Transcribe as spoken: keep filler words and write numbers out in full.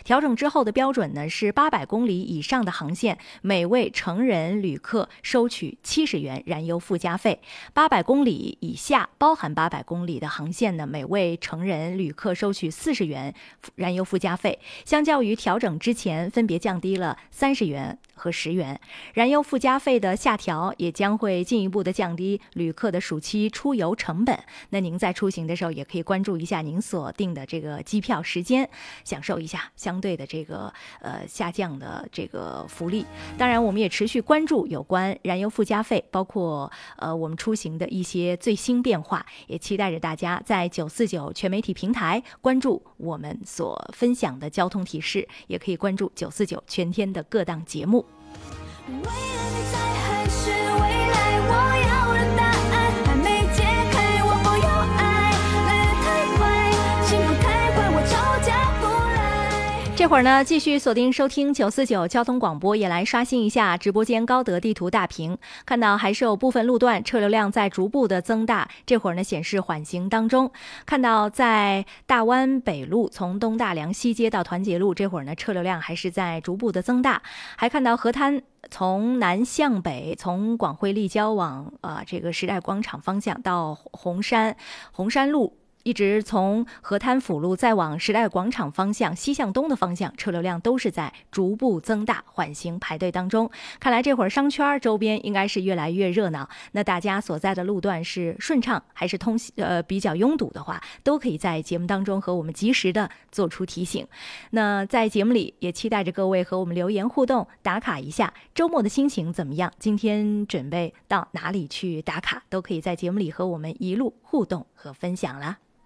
调整之后的标准呢是八百公里以上的航线，每位成人旅客收取七十元燃油附加费；八百公里以下包含八百公里的航线呢，每位成人旅客收取四十元燃油附加费。相较于调整之前，分别降低了三十元和十元。燃油附加费的下调也将会进一步的降低旅客的暑期出游成本。那您在出行的时候也可以关注一下您所定的这个机票时间，享受一下相对的这个呃下降的这个福利。当然我们也持续关注有关燃油附加费包括呃我们出行的一些最新变化，也期待着大家在九四九全媒体平台关注我们所分享的交通提示，也可以关注九四九全天的各档节目。 为了你在还是未来，我要的答案还没解开，我不要爱，来得太快，心不太快，我招架不来。 这会儿呢，继续锁定收听九四九交通广播，也来刷新一下直播间高德地图大屏，看到还是有部分路段车流量在逐步的增大，这会儿呢显示缓行当中。看到在大湾北路从东大梁西街到团结路，这会儿呢车流量还是在逐步的增大，还看到河滩从南向北，从广汇立交往呃这个时代广场方向到红山红山路，一直从河滩辅路再往时代广场方向西向东的方向，车流量都是在逐步增大，缓行排队当中。看来这会儿商圈周边应该是越来越热闹，那大家所在的路段是顺畅还是通呃比较拥堵的话，都可以在节目当中和我们及时的做出提醒。那在节目里也期待着各位和我们留言互动，打卡一下周末的心情怎么样，今天准备到哪里去打卡，都可以在节目里和我们一路互动和分享了。